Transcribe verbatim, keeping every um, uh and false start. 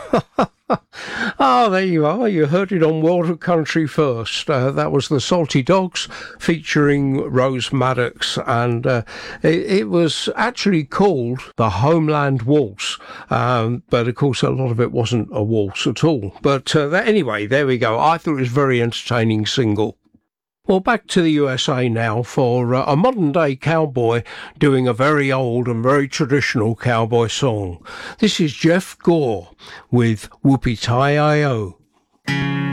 Ah, there you are. You heard it on World of Country first. Uh, that was the Salty Dogs featuring Rose Maddox, and uh, it, it was actually called the Homeland Waltz. Um, but of course, a lot of it wasn't a waltz at all. But uh, that, anyway, there we go. I thought it was a very entertaining single. Well, back to the U S A now for uh, a modern-day cowboy doing a very old and very traditional cowboy song. This is Jeff Gore with Whoopie-Tie-I-O.